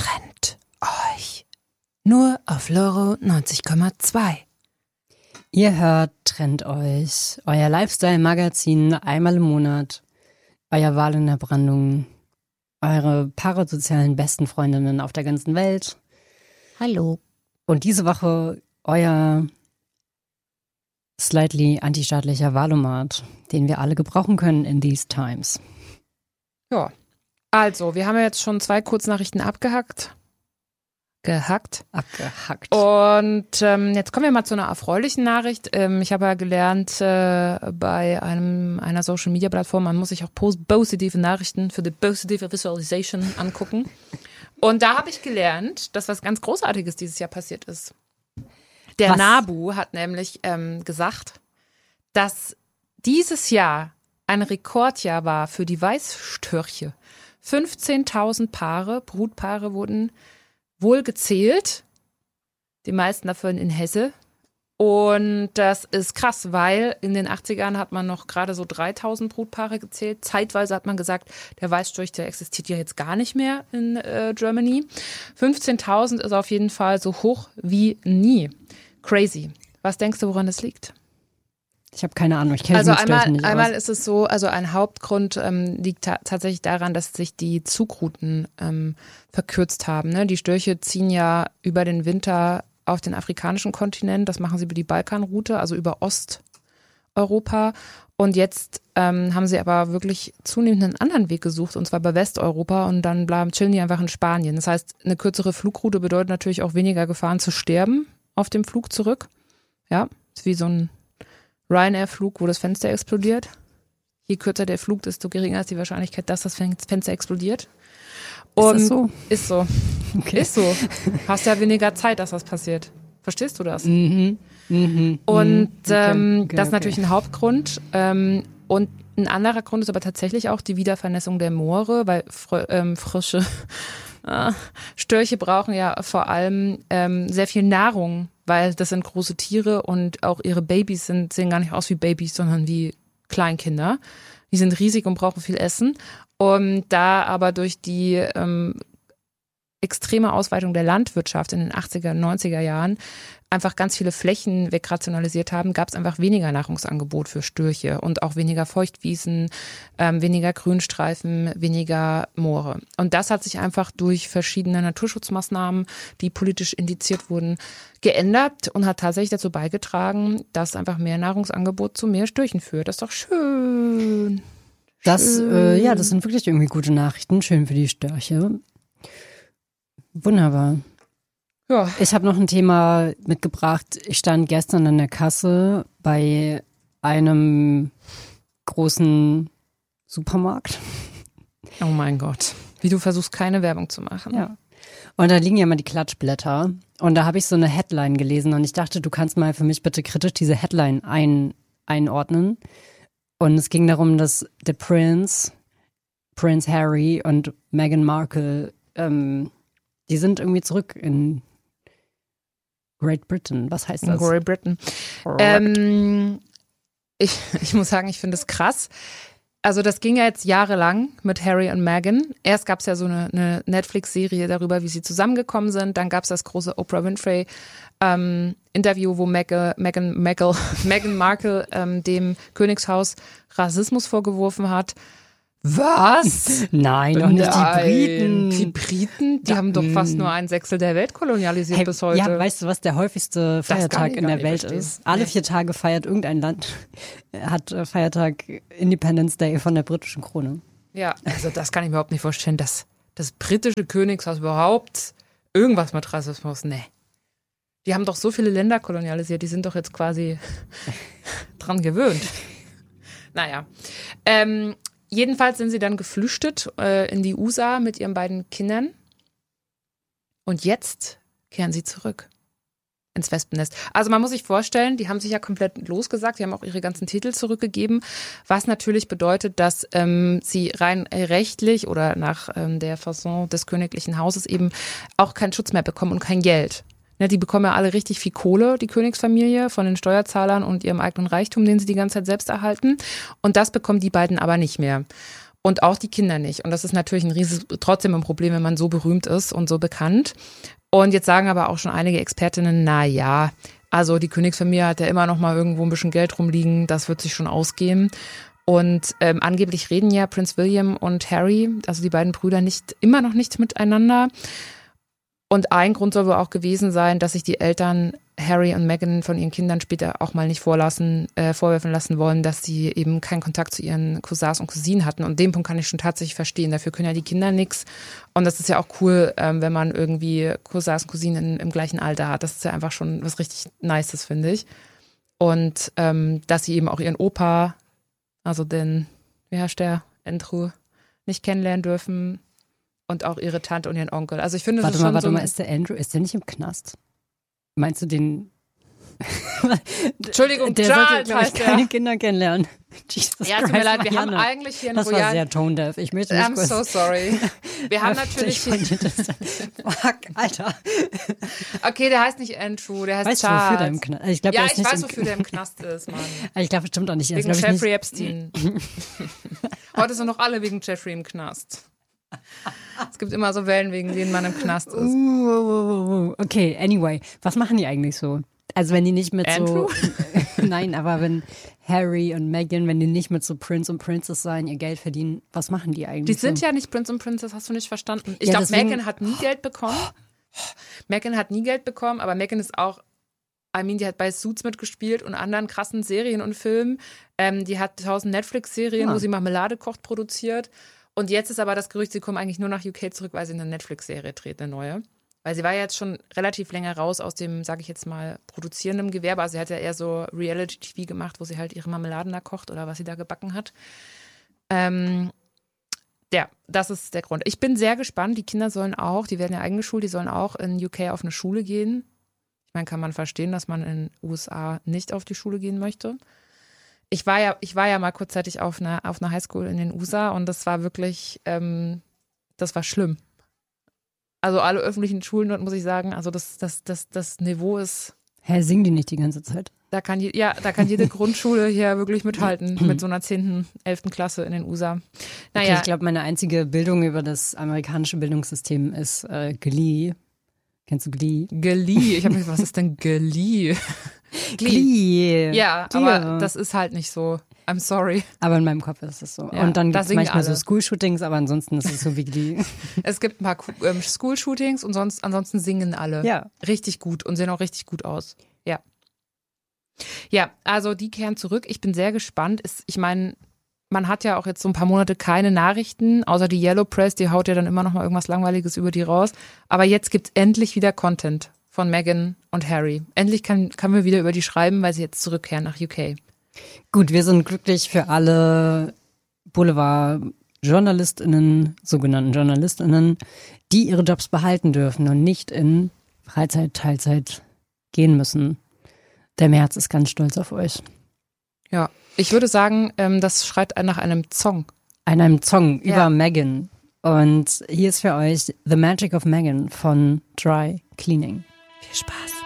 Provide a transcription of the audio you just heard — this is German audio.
Trennt euch. Nur auf Loro 90,2. Ihr hört Trennt euch, euer Lifestyle-Magazin einmal im Monat, euer Wal in der Brandung, eure parasozialen besten Freundinnen auf der ganzen Welt. Hallo. Und diese Woche euer slightly antistaatlicher Wahlomat, den wir alle gebrauchen können in these times. Ja, also, wir haben ja jetzt schon 2 Kurznachrichten abgehackt. Und jetzt kommen wir mal zu einer erfreulichen Nachricht. Ich habe ja gelernt bei einer Social-Media-Plattform, man muss sich auch positive Nachrichten für die positive Visualization angucken. Und da habe ich gelernt, dass was ganz Großartiges dieses Jahr passiert ist. Der NABU hat nämlich gesagt, dass dieses Jahr ein Rekordjahr war für die Weißstörche. 15.000 Brutpaare wurden wohl gezählt, die meisten davon in Hesse. Und das ist krass, weil in den 80ern hat man noch gerade so 3.000 Brutpaare gezählt. Zeitweise hat man gesagt, der Weißstorch, der existiert ja jetzt gar nicht mehr in Germany. 15.000 ist auf jeden Fall so hoch wie nie. Crazy. Was denkst du, woran das liegt? Ich habe keine Ahnung, ich kenne mich mit Störchen nicht aus. Einmal ist es so, also ein Hauptgrund liegt tatsächlich daran, dass sich die Zugrouten verkürzt haben. Ne? Die Störche ziehen ja über den Winter auf den afrikanischen Kontinent, das machen sie über die Balkanroute, also über Osteuropa. Und jetzt haben sie aber wirklich zunehmend einen anderen Weg gesucht, und zwar bei Westeuropa, und dann chillen die einfach in Spanien. Das heißt, eine kürzere Flugroute bedeutet natürlich auch weniger Gefahren zu sterben auf dem Flug zurück. Ja, ist wie so ein Ryanair-Flug, wo das Fenster explodiert. Je kürzer der Flug, desto geringer ist die Wahrscheinlichkeit, dass das Fenster explodiert. Und ist das so? Ist so. Okay. Ist so. Hast ja weniger Zeit, dass das passiert. Verstehst du das? Und das ist natürlich ein Hauptgrund. Und ein anderer Grund ist aber tatsächlich auch die Wiedervernässung der Moore, weil Störche brauchen ja vor allem sehr viel Nahrung, weil das sind große Tiere und auch ihre Babys sehen gar nicht aus wie Babys, sondern wie Kleinkinder. Die sind riesig und brauchen viel Essen. Und da aber durch die extreme Ausweitung der Landwirtschaft in den 80er und 90er Jahren einfach ganz viele Flächen wegrationalisiert haben, gab es einfach weniger Nahrungsangebot für Störche und auch weniger Feuchtwiesen, weniger Grünstreifen, weniger Moore. Und das hat sich einfach durch verschiedene Naturschutzmaßnahmen, die politisch indiziert wurden, geändert und hat tatsächlich dazu beigetragen, dass einfach mehr Nahrungsangebot zu mehr Störchen führt. Das ist doch schön. Das sind wirklich irgendwie gute Nachrichten. Schön für die Störche. Wunderbar. Ja. Ich habe noch ein Thema mitgebracht. Ich stand gestern an der Kasse bei einem großen Supermarkt. Oh mein Gott. Wie du versuchst, keine Werbung zu machen. Ja. Und da liegen ja immer die Klatschblätter. Und da habe ich so eine Headline gelesen und ich dachte, du kannst mal für mich bitte kritisch diese Headline einordnen. Und es ging darum, dass der Prince Harry und Meghan Markle, die sind irgendwie zurück in Great Britain. Was heißt das? Great Britain. Ich muss sagen, ich finde es krass. Also das ging ja jetzt jahrelang mit Harry und Meghan. Erst gab es ja so eine Netflix-Serie darüber, wie sie zusammengekommen sind. Dann gab es das große Oprah Winfrey Interview, wo Meghan Markle dem Königshaus Rassismus vorgeworfen hat. Was? Nein, doch nicht die Briten. Die Briten? Die haben doch fast nur 1/6 der Welt kolonialisiert bis heute. Ja, weißt du, was der häufigste Feiertag in der Welt ist? Alle 4 Tage feiert irgendein Land, hat Feiertag Independence Day von der britischen Krone. Ja, also das kann ich mir überhaupt nicht vorstellen, dass das britische Königshaus überhaupt irgendwas mit Rassismus, ne. Die haben doch so viele Länder kolonialisiert, die sind doch jetzt quasi dran gewöhnt. Naja, jedenfalls sind sie dann geflüchtet in die USA mit ihren beiden Kindern. Und jetzt kehren sie zurück ins Wespennest. Also man muss sich vorstellen, die haben sich ja komplett losgesagt, die haben auch ihre ganzen Titel zurückgegeben, was natürlich bedeutet, dass sie rein rechtlich oder nach der Fasson des königlichen Hauses eben auch keinen Schutz mehr bekommen und kein Geld. Ne, die bekommen ja alle richtig viel Kohle, die Königsfamilie, von den Steuerzahlern und ihrem eigenen Reichtum, den sie die ganze Zeit selbst erhalten. Und das bekommen die beiden aber nicht mehr. Und auch die Kinder nicht. Und das ist natürlich trotzdem ein Problem, wenn man so berühmt ist und so bekannt. Und jetzt sagen aber auch schon einige Expertinnen, na ja, also die Königsfamilie hat ja immer noch mal irgendwo ein bisschen Geld rumliegen, das wird sich schon ausgehen. Und angeblich reden ja Prinz William und Harry, also die beiden Brüder, immer noch nicht miteinander. Und ein Grund soll wohl auch gewesen sein, dass sich die Eltern Harry und Meghan von ihren Kindern später auch mal nicht vorwerfen lassen wollen, dass sie eben keinen Kontakt zu ihren Cousins und Cousinen hatten. Und den Punkt kann ich schon tatsächlich verstehen. Dafür können ja die Kinder nichts. Und das ist ja auch cool, wenn man irgendwie Cousins und Cousinen im gleichen Alter hat. Das ist ja einfach schon was richtig Nices, finde ich. Und dass sie eben auch ihren Opa, also den, wie heißt der, Andrew, nicht kennenlernen dürfen. Und auch ihre Tante und ihren Onkel. Also ich finde, warte mal, ist der Andrew, ist der nicht im Knast? Meinst du den? Entschuldigung, der Charles sollte, heißt keine Kinder kennenlernen. Jesus ja, tut mir leid, wir haben eigentlich hier einen Das war sehr tone-deaf. Ich möchte nicht I'm so sorry. Wir haben natürlich Fuck, Alter. Okay, der heißt nicht Andrew, der heißt weißt Charles. Du, wofür der im Knast? Ich glaub, ja, ich weiß, wofür der im Knast ist, Mann. Ich glaube, bestimmt auch nicht. Wegen Jeffrey Epstein. Heute sind noch alle wegen Jeffrey im Knast. Es gibt immer so Wellen, wegen denen man im Knast ist. Okay, anyway. Was machen die eigentlich so? Also wenn die nicht mit Andrew? so... Nein, aber wenn Harry und Meghan, wenn die nicht mit so Prince und Princess sein, ihr Geld verdienen, was machen die eigentlich Die sind so? ja nicht Prince und Princess, hast du nicht verstanden? Ich Ja, glaube, deswegen- Meghan hat nie Geld bekommen. Meghan hat nie Geld bekommen, aber Meghan ist auch... die hat bei Suits mitgespielt und anderen krassen Serien und Filmen. Die hat 1000 Netflix-Serien, wo sie Marmelade kocht, produziert. Und jetzt ist aber das Gerücht, sie kommen eigentlich nur nach UK zurück, weil sie eine Netflix-Serie dreht, eine neue. Weil sie war ja jetzt schon relativ länger raus aus dem, sage ich jetzt mal, produzierenden Gewerbe. Also sie hat ja eher so Reality-TV gemacht, wo sie halt ihre Marmeladen da kocht oder was sie da gebacken hat. Ja, das ist der Grund. Ich bin sehr gespannt. Die Kinder die werden ja eingeschult, die sollen auch in UK auf eine Schule gehen. Ich meine, kann man verstehen, dass man in den USA nicht auf die Schule gehen möchte. Ich war ja mal kurzzeitig auf einer Highschool in den USA und das war wirklich, das war schlimm. Also alle öffentlichen Schulen dort, muss ich sagen, also das Niveau ist... Hä, singen die nicht die ganze Zeit? Da kann jede Grundschule hier wirklich mithalten mit so einer 10., 11. Klasse in den USA. Naja. Okay, ich glaube, meine einzige Bildung über das amerikanische Bildungssystem ist Glee. Kennst du Glee? Glee. Ich habe mich, was ist denn Glee? Glee. Ja, aber das ist halt nicht so. I'm sorry. Aber in meinem Kopf ist es so. Ja, und dann gibt es manchmal alle. so School-Shootings, aber ansonsten ist es so wie Glee. Es gibt ein paar School-Shootings und ansonsten singen alle. Ja. Richtig gut und sehen auch richtig gut aus. Ja. Ja, also die kehren zurück. Ich bin sehr gespannt. Ich meine, man hat ja auch jetzt so ein paar Monate keine Nachrichten, außer die Yellow Press, die haut ja dann immer noch mal irgendwas Langweiliges über die raus. Aber jetzt gibt's endlich wieder Content von Meghan und Harry. Endlich kann wir wieder über die schreiben, weil sie jetzt zurückkehren nach UK. Gut, wir sind glücklich für alle Boulevard-JournalistInnen, sogenannten JournalistInnen, die ihre Jobs behalten dürfen und nicht in Freizeit, Teilzeit gehen müssen. Der März ist ganz stolz auf euch. Ja, ich würde sagen, das schreit nach einem Song. Einem Song über Meghan. Und hier ist für euch The Magic of Meghan von Dry Cleaning. Viel Spaß.